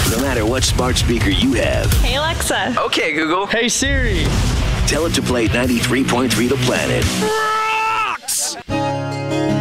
No matter what smart speaker you have. Hey, Alexa. Okay, Google. Hey, Siri. Tell it to play 93.3 The Planet.